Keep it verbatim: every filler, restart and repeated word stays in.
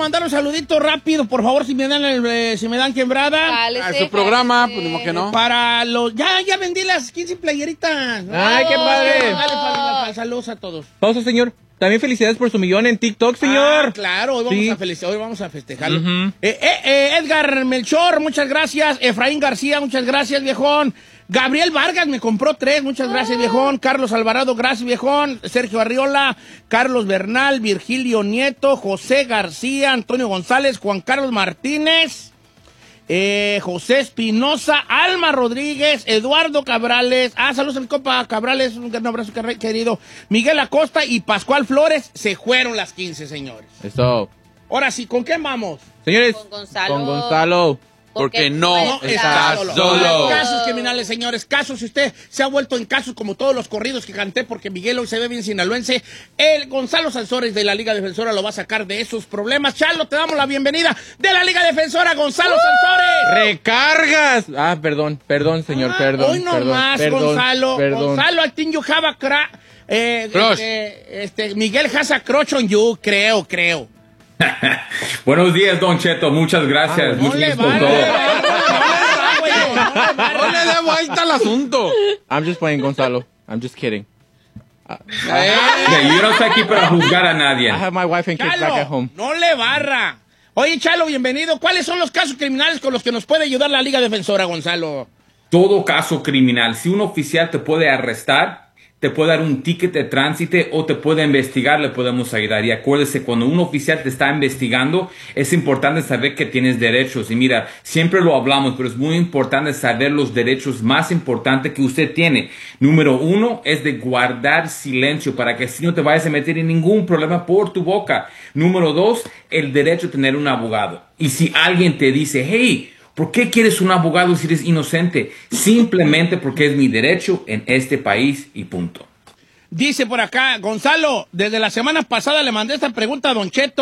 mandar un saludito rápido, por favor, si me dan el, eh, si me dan quebrada. A su programa, pues Eh, como que no. Para los... Ya, ya vendí las quince playeritas. Ay, qué padre. Dale, familia, saludos a todos. Pausa, señor. También felicidades por su millón en TikTok, señor. Ah, claro, hoy vamos Sí. a felicitar, hoy vamos a festejarlo. Ujú. eh, eh, eh, Edgar Melchor, muchas gracias. Efraín García, muchas gracias, viejón. Gabriel Vargas me compró tres, muchas gracias, viejón. Carlos Alvarado, gracias, viejón. Sergio Arriola, Carlos Bernal, Virgilio Nieto, José García, Antonio González, Juan Carlos Martínez, eh, José Espinosa, Alma Rodríguez, Eduardo Cabrales. Ah, saludos al compa Cabrales, un gran abrazo querido. Miguel Acosta y Pascual Flores. Se fueron las quince, señores. Eso. Ahora sí, ¿con qué vamos? Señores, Con Gonzalo. con Gonzalo. Porque no No estás está solo. Casos criminales, señores. Casos, si usted se ha vuelto en casos como todos los corridos que canté, porque Miguel hoy se ve bien sinaloense, el Gonzalo Sansores de la Liga Defensora lo va a sacar de esos problemas. Charlo, te damos la bienvenida de la Liga Defensora, Gonzalo Sansores. ¡Recargas! Ah, perdón, perdón, señor, Ah, perdón. Hoy no perdón, más, perdón, Gonzalo. Perdón. Gonzalo, I think you have a cra eh, Crush. este, este, Miguel has a crush on you, creo, creo. Buenos días, Don Cheto. Muchas gracias. Ah, no Muchas le gracias va, por no le todo. va, no le va, güey, no le va. No le dé vuelta al asunto. I'm just playing, Gonzalo. I'm just kidding. Mira, yo no estoy aquí para juzgar a nadie. I have my wife and kids back at Chalo, home. no le barra. Oye, Chalo, bienvenido. ¿Cuáles son los casos criminales con los que nos puede ayudar la Liga Defensora, Gonzalo? Todo caso criminal, si un oficial te puede arrestar, te puede dar un ticket de tránsito o te puede investigar, le podemos ayudar. Y acuérdese, cuando un oficial te está investigando, es importante saber que tienes derechos. Y mira, siempre lo hablamos, pero es muy importante saber los derechos más importantes que usted tiene. Número uno es de guardar silencio para que así no te vayas a meter en ningún problema por tu boca. Número dos, el derecho a tener un abogado. Y si alguien te dice, hey, ¿por qué quieres un abogado si eres inocente? Simplemente porque es mi derecho en este país y punto. Dice por acá, Gonzalo, desde la semana pasada le mandé esta pregunta a Don Cheto.